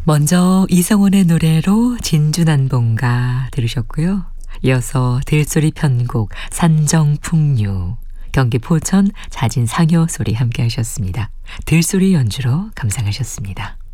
먼저 이성원의 노래로 진주난봉가 들으셨고요. 이어서 들소리 편곡 산정풍류, 경기 포천 자진 상여 소리 함께 하셨습니다. 들소리 연주로 감상하셨습니다.